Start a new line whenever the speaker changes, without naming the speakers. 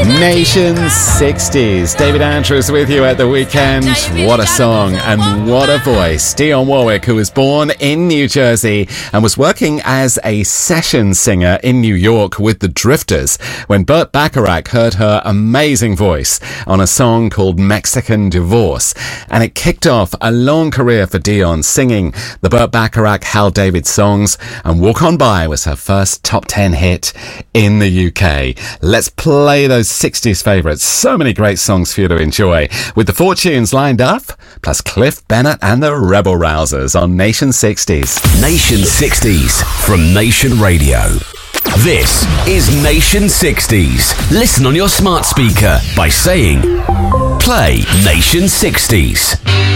Nation 60s. David Andrews with you at the weekend. What a song and what a voice. Dionne Warwick, who was born in New Jersey and was working as a session singer in New York with the Drifters when Burt Bacharach heard her amazing voice on a song called Mexican Divorce. And it kicked off a long career for Dionne, singing the Burt Bacharach, Hal David songs, and Walk On By was her first top 10 hit in the UK. Let's play those 60s favourites. So many great songs for you to enjoy, with the Fortunes lined up, plus Cliff Bennett and the Rebel Rousers on Nation 60s.
Nation 60s from Nation Radio. This is Nation 60s. Listen on your smart speaker by saying, play Nation 60s.